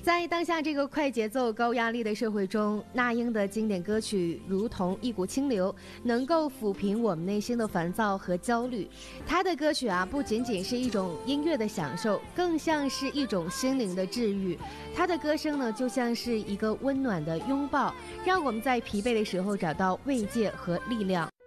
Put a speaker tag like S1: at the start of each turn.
S1: 在当下这个快节奏、高压力的社会中，那英的经典歌曲如同一股清流，能够抚平我们内心的烦躁和焦虑。她的歌曲不仅仅是一种音乐的享受，更像是一种心灵的治愈。她的歌声呢，就像是一个温暖的拥抱，让我们在疲惫的时候找到慰藉和力量。